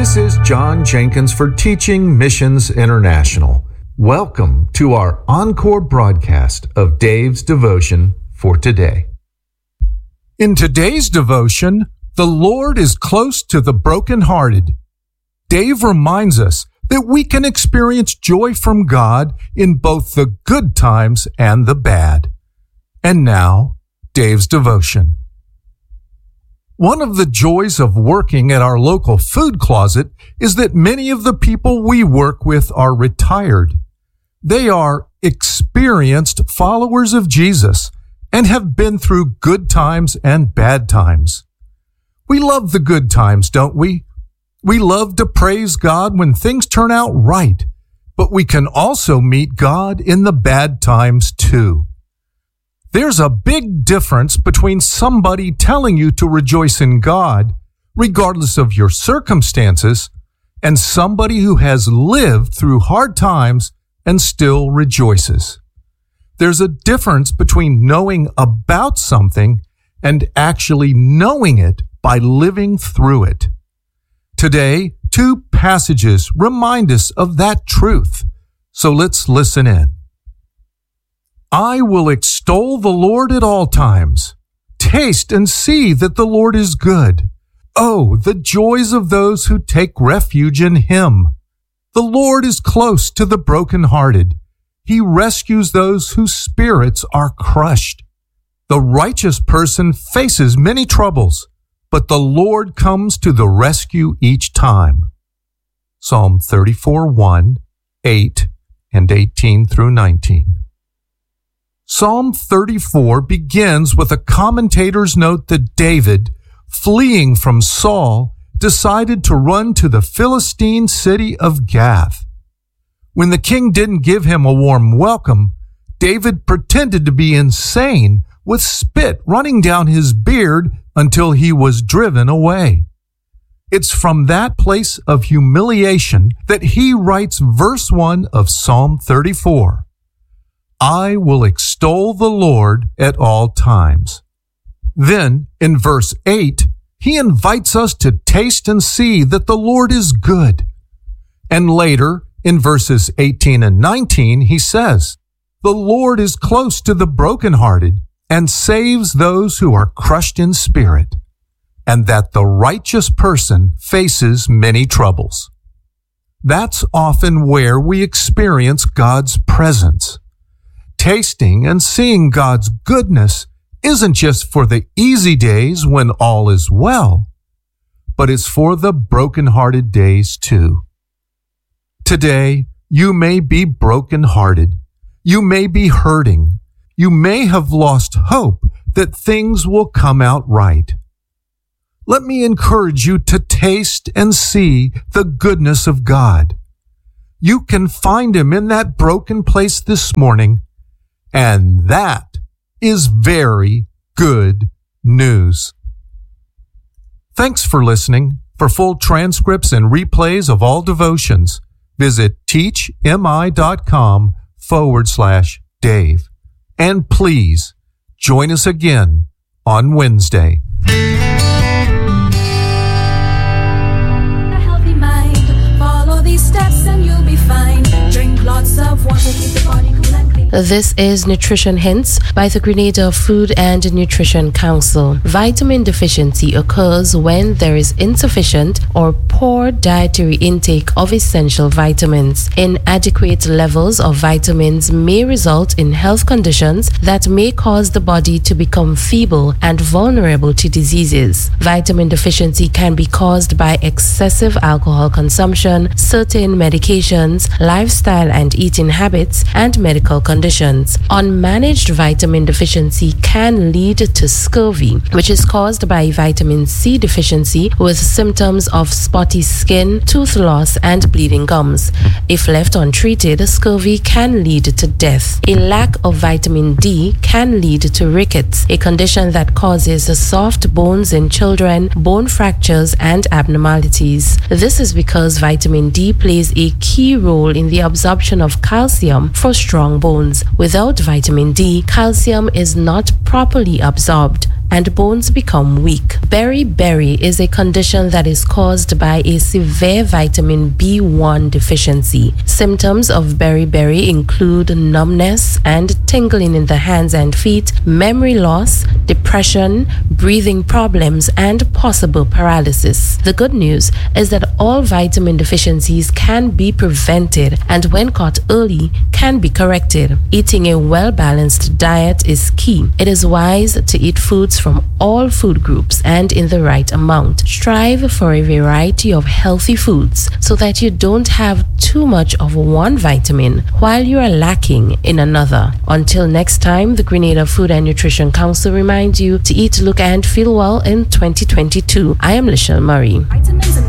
This is John Jenkins for Teaching Missions International. Welcome to our encore broadcast of Dave's devotion for today. In today's devotion, the Lord is close to the brokenhearted. Dave reminds us that we can experience joy from God in both the good times and the bad. And now, Dave's devotion. One of the joys of working at our local food closet is that many of the people we work with are retired. They are experienced followers of Jesus and have been through good times and bad times. We love the good times, don't we? We love to praise God when things turn out right, but we can also meet God in the bad times too. There's a big difference between somebody telling you to rejoice in God, regardless of your circumstances, and somebody who has lived through hard times and still rejoices. There's a difference between knowing about something and actually knowing it by living through it. Today, two passages remind us of that truth, so let's listen in. I will extol the Lord at all times. Taste and see that the Lord is good. Oh, the joys of those who take refuge in Him. The Lord is close to the brokenhearted. He rescues those whose spirits are crushed. The righteous person faces many troubles, but the Lord comes to the rescue each time. Psalm 34:1, 8 and 18 through 19. Psalm 34 begins with a commentator's note that David, fleeing from Saul, decided to run to the Philistine city of Gath. When the king didn't give him a warm welcome, David pretended to be insane with spit running down his beard until he was driven away. It's from that place of humiliation that he writes verse 1 of Psalm 34. I will extol the Lord at all times. Then, in verse 8, he invites us to taste and see that the Lord is good. And later, in verses 18 and 19, he says, the Lord is close to the brokenhearted and saves those who are crushed in spirit, and that the righteous person faces many troubles. That's often where we experience God's presence. Tasting and seeing God's goodness isn't just for the easy days when all is well, but it's for the broken-hearted days too. Today, you may be broken-hearted. You may be hurting. You may have lost hope that things will come out right. Let me encourage you to taste and see the goodness of God. You can find Him in that broken place this morning, and that is very good news. Thanks for listening. For full transcripts and replays of all devotions, visit teachmi.com/Dave. And please join us again on Wednesday. A healthy mind. Follow these steps and you'll be fine. Drink lots of water, keep the body cool and clean. This is Nutrition Hints by the Grenada Food and Nutrition Council. Vitamin deficiency occurs when there is insufficient or poor dietary intake of essential vitamins. Inadequate levels of vitamins may result in health conditions that may cause the body to become feeble and vulnerable to diseases. Vitamin deficiency can be caused by excessive alcohol consumption, certain medications, lifestyle and eating habits, and medical conditions. Unmanaged vitamin deficiency can lead to scurvy, which is caused by vitamin C deficiency with symptoms of spotty skin, tooth loss, and bleeding gums. If left untreated, scurvy can lead to death. A lack of vitamin D can lead to rickets, a condition that causes soft bones in children, bone fractures, and abnormalities. This is because vitamin D plays a key role in the absorption of calcium for strong bones. Without vitamin D, calcium is not properly absorbed. and bones become weak. Beriberi is a condition that is caused by a severe vitamin B1 deficiency. Symptoms of beriberi include numbness and tingling in the hands and feet, memory loss, depression, breathing problems, and possible paralysis. The good news is that all vitamin deficiencies can be prevented and when caught early can be corrected. Eating a well-balanced diet is key. It is wise to eat foods from all food groups and in the right amount. Strive for a variety of healthy foods so that you don't have too much of one vitamin while you are lacking in another. Until next time, the Grenada Food and Nutrition Council reminds you to eat, look, and feel well in 2022. I am Lishelle Murray.